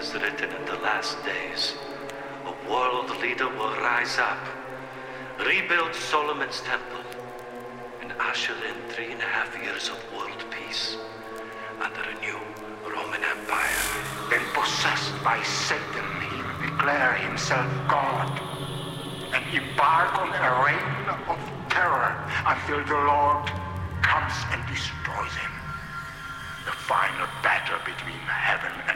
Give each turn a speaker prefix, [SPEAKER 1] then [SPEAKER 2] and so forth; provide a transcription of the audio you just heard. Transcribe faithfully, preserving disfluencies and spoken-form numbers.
[SPEAKER 1] is written in the last days. A world leader will rise up, rebuild Solomon's temple, and usher in three and a half years of world peace under a new Roman Empire.
[SPEAKER 2] Then, possessed by Satan, he will declare himself God and embark on a reign of terror until the Lord comes and destroys him. The final battle between heaven